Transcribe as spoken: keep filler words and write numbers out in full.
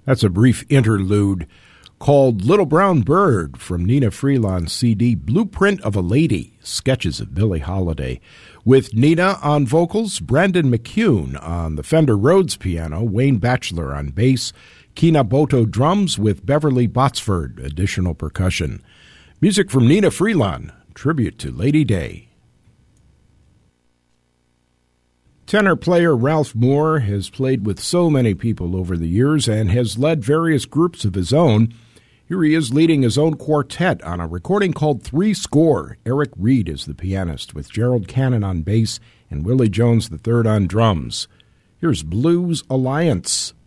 That's a brief interlude called Little Brown Bird from Nina Freeland's C D Blueprint of a Lady, Sketches of Billie Holiday, with Nina on vocals, Brandon McCune on the Fender Rhodes piano, Wayne Batchelor on bass, Kina Boto drums with Beverly Botsford, additional percussion. Music from Nina Freeland, tribute to Lady Day. Tenor player Ralph Moore has played with so many people over the years and has led various groups of his own. Here he is leading his own quartet on a recording called Three Score. Eric Reed is the pianist, with Gerald Cannon on bass and Willie Jones the third on drums. Here's Blues Alliance.